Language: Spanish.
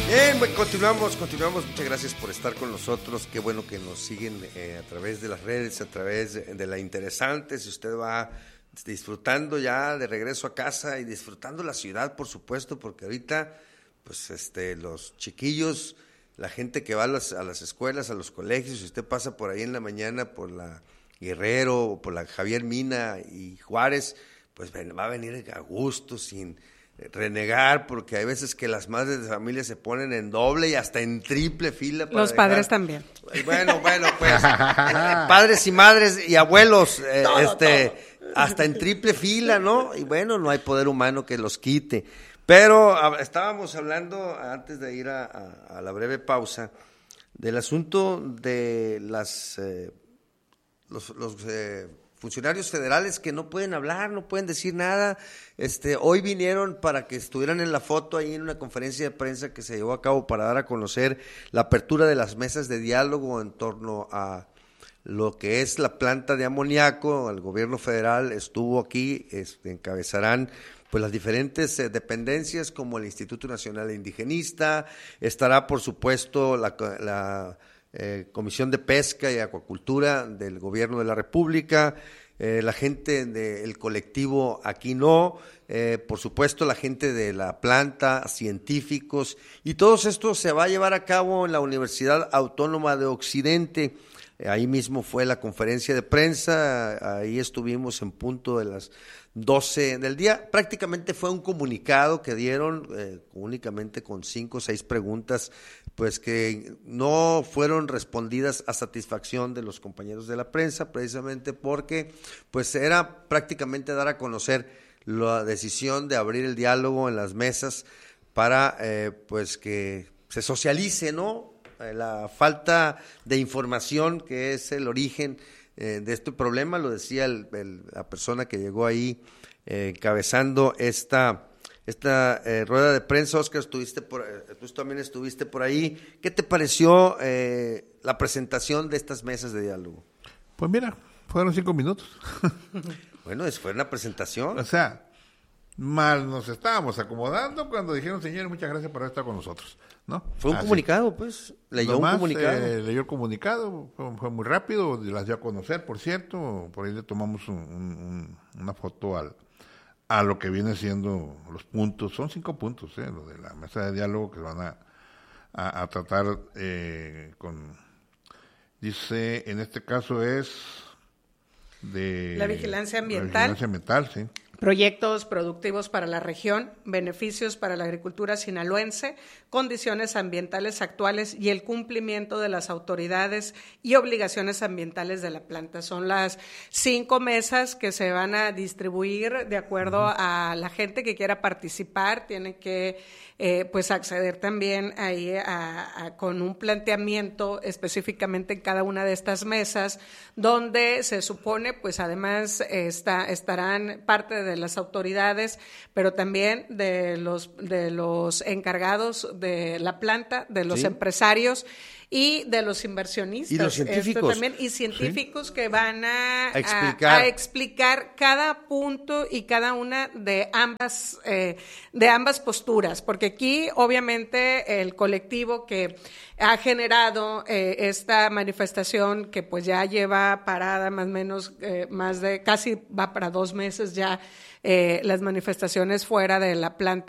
Bien, bueno, continuamos. Muchas gracias por estar con nosotros. Qué bueno que nos siguen a través de las redes, a través de la interesante. Si usted va disfrutando ya de regreso a casa y disfrutando la ciudad, por supuesto, porque ahorita, pues, los chiquillos, la gente que va a las escuelas, a los colegios, si usted pasa por ahí en la mañana por la Guerrero o por la Javier Mina y Juárez, pues va a venir a gusto, sin renegar, porque hay veces que las madres de familia se ponen en doble y hasta en triple fila para los padres también. Bueno, pues padres y madres y abuelos, todo. Hasta en triple fila, ¿no? Y bueno, no hay poder humano que los quite. Pero estábamos hablando, antes de ir a la breve pausa, del asunto de los funcionarios federales que no pueden hablar, no pueden decir nada. Hoy vinieron para que estuvieran en la foto ahí en una conferencia de prensa que se llevó a cabo para dar a conocer la apertura de las mesas de diálogo en torno a lo que es la planta de amoníaco. El gobierno federal estuvo aquí, encabezarán pues las diferentes dependencias como el Instituto Nacional Indigenista, estará por supuesto la Comisión de Pesca y Acuacultura del Gobierno de la República, la gente del colectivo Aquí No, por supuesto la gente de la planta, científicos, y todo esto se va a llevar a cabo en la Universidad Autónoma de Occidente. Ahí mismo fue la conferencia de prensa, ahí estuvimos en punto de las 12 del día. Prácticamente fue un comunicado que dieron únicamente con 5 o 6 preguntas, pues que no fueron respondidas a satisfacción de los compañeros de la prensa, precisamente porque pues era prácticamente dar a conocer la decisión de abrir el diálogo en las mesas para pues que se socialice, ¿no?, la falta de información, que es el origen de este problema. Lo decía la persona que llegó ahí encabezando esta rueda de prensa. Oscar, tú también estuviste por ahí. ¿Qué te pareció la presentación de estas mesas de diálogo? Pues mira, fueron 5 minutos. Bueno, fue una presentación. O sea, mal nos estábamos acomodando cuando dijeron, señores, muchas gracias por estar con nosotros, ¿no? Fue un comunicado, pues. Leyó un comunicado. Leyó el comunicado, fue muy rápido, las dio a conocer, por cierto. Por ahí le tomamos una foto a lo que viene siendo los puntos. Son 5 puntos, lo de la mesa de diálogo que van a tratar con... Dice, en este caso es de... La vigilancia ambiental. La vigilancia ambiental, sí. Proyectos productivos para la región, beneficios para la agricultura sinaloense, condiciones ambientales actuales y el cumplimiento de las autoridades y obligaciones ambientales de la planta. Son las 5 mesas que se van a distribuir de acuerdo a la gente que quiera participar. Tiene que pues acceder también ahí con un planteamiento específicamente en cada una de estas mesas, donde se supone pues además estarán parte de las autoridades, pero también de los encargados de la planta, de los empresarios y de los inversionistas. Y los científicos. Científicos que van a explicar cada punto y cada una de ambas posturas, porque aquí obviamente el colectivo que ha generado esta manifestación, que pues ya lleva parada más o menos casi va para 2 meses ya, las manifestaciones fuera de la planta